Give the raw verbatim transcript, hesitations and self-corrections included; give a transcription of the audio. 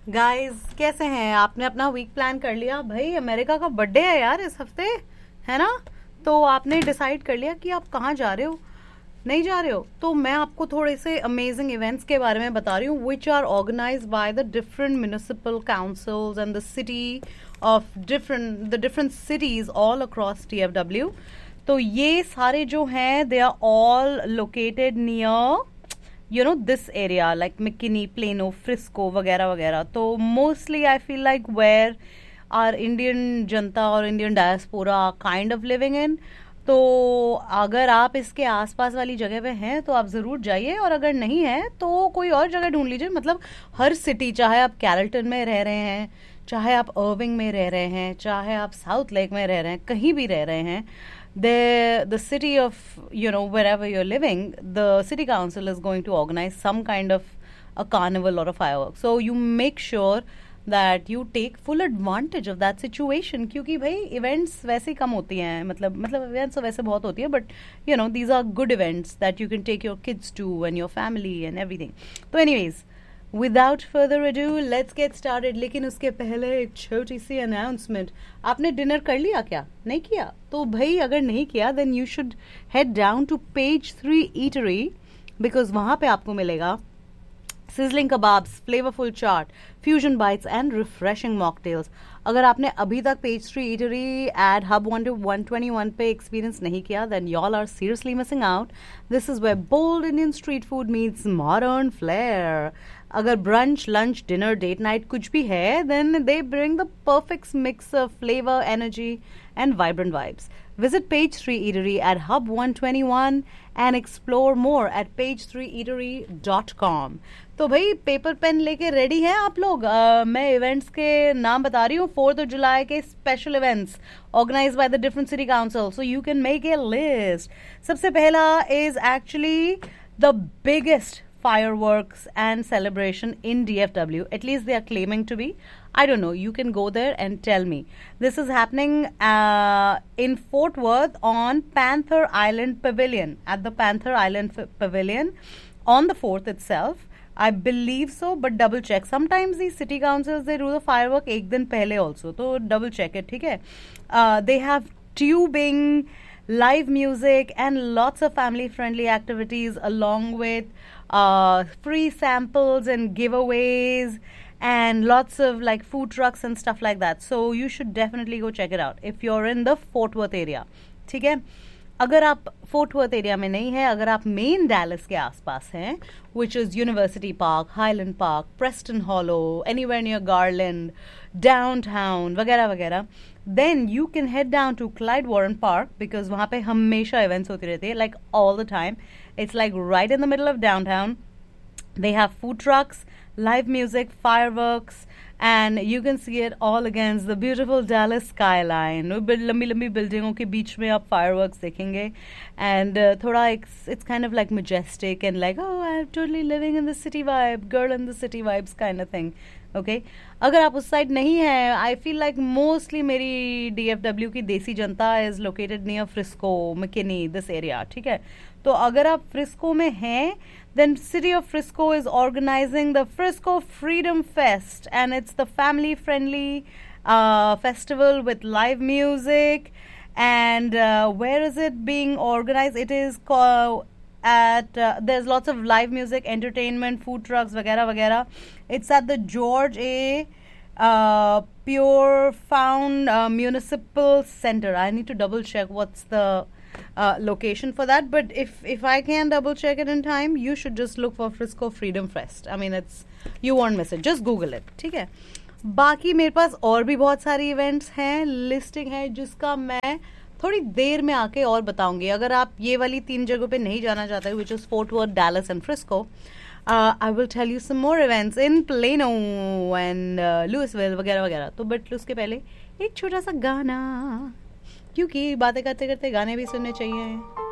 Guys कैसे हैं? आपने अपना वीक प्लान कर लिया? भाई अमेरिका का बर्थडे है यार इस हफ्ते, है ना? तो आपने डिसाइड कर लिया कि आप कहाँ जा रहे हो? नहीं जा रहे हो तो मैं आपको थोड़े से अमेजिंग इवेंट्स के बारे में बता रही हूँ which are organise by the different municipal councils and the city of different the different cities all across T F W. तो ये सारे जो हैं they are all located near you know this area like मिकिनी, plano, Frisco वगैरह वगैरह। तो mostly I feel like where are Indian जनता और Indian diaspora kind of living in. तो अगर आप इसके आसपास वाली जगह पे हैं तो आप ज़रूर जाइए, और अगर नहीं है तो कोई और जगह ढूंढ लीजिए। मतलब हर सिटी, चाहे आप कैरल्टन में रह रहे हैं, चाहे आप अर्विंग में रह रहे हैं, चाहे आप साउथ लेक में रह रहे हैं, कहीं भी रह रहे हैं, the the city of you know wherever you're living, the city council is going to organize some kind of a carnival or a firework. So you make sure that you take full advantage of that situation, क्योंकि भाई events वैसे ही कम होती हैं, मतलब मतलब events तो वैसे बहुत होती है, but you know these are good events that you can take your kids to and your family and everything. तो anyways, without further ado let's get started. लेकिन उसके पहले एक छोटी सी अनाउंसमेंट। आपने डिनर कर लिया क्या? नहीं किया? तो भाई अगर नहीं किया then you should head down to page three eatery, because वहां पे आपको मिलेगा sizzling kebabs, flavorful chaat, fusion bites and refreshing mocktails. अगर आपने अभी तक page three eatery eight hub one two one twenty one पे एक्सपीरियंस नहीं किया then y'all are seriously missing out. This is where bold Indian street food meets modern flair. अगर brunch, lunch, dinner, date night कुछ भी है then they bring the perfect mix of flavor, energy and vibrant vibes. Visit Page three Eatery at Hub one twenty-one and explore more at page three eatery dot com. तो भाई paper pen लेके ready हैं आप लोग? uh, मैं events के नाम बता रही हूँ, फोर्थ ऑफ जुलाई के special events organise by the different city council, so you can make a list. सबसे पहला is actually the biggest fireworks and celebration in D F W. At least they are claiming to be. I don't know. You can go there and tell me. This is happening uh, in Fort Worth on Panther Island Pavilion, at the Panther Island F- Pavilion on the fourth itself. I believe so, but double check. Sometimes these city councils, they do the firework एक दिन पहले also. तो double check it, ठीक है? Uh, they have tubing, live music and lots of family friendly activities along with uh, free samples and giveaways and lots of like food trucks and stuff like that. So you should definitely go check it out if you're in the Fort Worth area. ठीक है? अगर आप fort worth area में नहीं है, अगर आप main Dallas के आसपास हैं, which is university park, highland park, Preston hollow, anywhere near garland, downtown वगैरह वगैरह, then you can head down to Clyde Warren park, because वहाँ पे हमेशा इवेंट्स होती रहती है, like all the time. It's like right in the middle of downtown. They have food trucks, live music, fireworks, and you can see it all against the beautiful Dallas skyline. लंबी लंबी बिल्डिंगों के बीच में आप fireworks देखेंगे, and uh, थोड़ा it's it's kind of like majestic and like oh I'm totally living in the city vibe, girl in the city vibes kind of thing. Okay? अगर आप उस साइड नहीं है, I feel like mostly मेरी D F W की देसी जनता is located near Frisco, McKinney, this area. ठीक है? तो अगर आप फ्रिस्को में हैं, then City of Frisco is organizing the Frisco Freedom Fest, and it's the family friendly uh, festival with live music. And uh, where is it being organized? It is called at uh, there's lots of live music, entertainment, food trucks वगैरह वगैरह. It's at the George A. Uh, Pure Found uh, Municipal Center. I need to double check what's the Uh, location for that, but if if I can double check it in time, you should just look for Frisco Freedom Fest. I mean, it's you won't miss it. Just Google it. ठीक है? बाकी मेरे पास और भी बहुत सारी events हैं, listing है, जिसका मैं थोड़ी देर में आके और बताऊंगी. अगर आप ये वाली तीन जगहों पे नहीं जाना चाहते, which is Fort Worth, Dallas and Frisco, uh, I will tell you some more events in Plano and uh, Louisville वगैरह वगैरह. तो बट उसके पहले एक छोटा सा गाना, क्योंकि बातें करते करते गाने भी सुनने चाहिए.